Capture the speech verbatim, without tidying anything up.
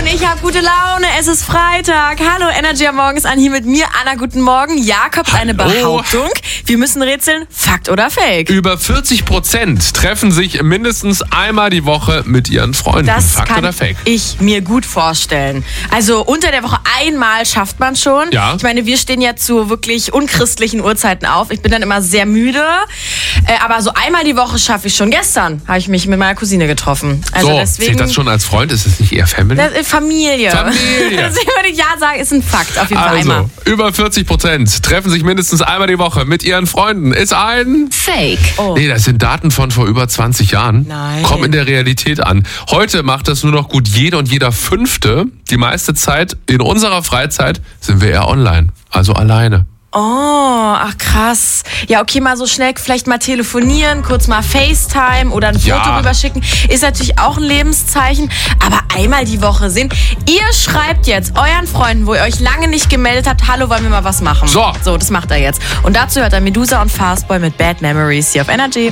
Und ich habe gute Laune, es ist Freitag. Hallo, Energy am Morgen ist an, hier mit mir. Anna, guten Morgen. Jakob, Hallo. eine Behauptung. Wir müssen rätseln, Fakt oder Fake? Über vierzig Prozent treffen sich mindestens einmal die Woche mit ihren Freunden. Das Fakt kann oder Fake? ich mir gut vorstellen. Also unter der Woche einmal schafft man schon. Ja. Ich meine, wir stehen ja zu wirklich unchristlichen Uhrzeiten auf. Ich bin dann immer sehr müde. Äh, aber so einmal die Woche schaffe ich schon. Gestern habe ich mich mit meiner Cousine getroffen. Also so, deswegen, zählt das schon als Freund? Ist es nicht eher Family? Das ist Familie. Familie. Deswegen würde ich ja sagen, ist ein Fakt. Auf jeden Fall Also, einmal. über vierzig Prozent treffen sich mindestens einmal die Woche mit ihren Freunden. Ist ein... Fake. Oh. Nee, das sind Daten von vor über zwanzig Jahren. Nein. Kommen in der Realität an. Heute macht das nur noch gut jeder und jeder Fünfte. Die meiste Zeit in unserer Freizeit sind wir eher online, also alleine. Oh, ach krass. Ja, okay, mal so schnell vielleicht mal telefonieren, kurz mal FaceTime oder ein Foto Ja. rüberschicken. Ist natürlich auch ein Lebenszeichen, aber einmal die Woche sehen. Ihr schreibt jetzt euren Freunden, wo ihr euch lange nicht gemeldet habt, hallo, wollen wir mal was machen? So. So, das macht er jetzt. Und dazu hört er Medusa und Fastboy mit Bad Memories hier auf Energy.